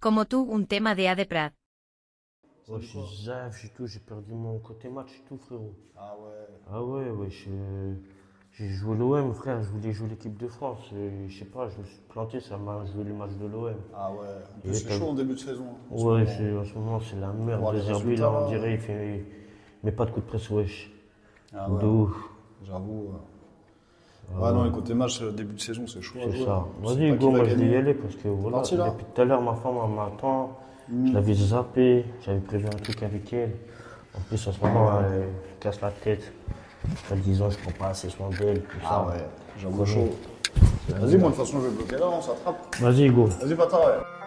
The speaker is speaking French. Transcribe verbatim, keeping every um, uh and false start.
como tú un tema de A de Prat. Ouais, je suis zaf, j'ai tout, j'ai perdu mon côté match et tout, frérot. Ah ouais. Ah ouais, ouais, je- j'ai joué l'O M, frère, je voulais jouer l'équipe de France. Et je sais pas, je me suis planté, ça m'a joué le match de l'O M. Ah ouais. En plus, Et c'est t'as- chaud en début de saison. hein, en ce Ouais, moment. c'est- en ce moment, c'est la merde. Voir les De Zerbi, résultats, là, on là. dirait, il fait. Mais pas de coup de presse, wesh. Ah De ouais. ouf. J'avoue. Ouais, ouais non, les côtés match, euh, début de saison, c'est chaud à C'est jouer. ça. hein. Tu sais Vas-y, pas Hugo, qui va moi je vais y gagner. aller parce que voilà, Parti, là depuis tout à l'heure, ma femme elle m'attend. Mm. Je l'avais zappé, j'avais prévu un truc avec elle. En plus, en ce moment, elle me casse la tête. Elle disant, je prends pas assez soin d'elle, tout ça. Ah ouais, j'avoue Vraiment. chaud. Vas-y, moi, de toute façon, je vais bloquer là, on s'attrape. Vas-y, Hugo. Vas-y, Pata, ouais.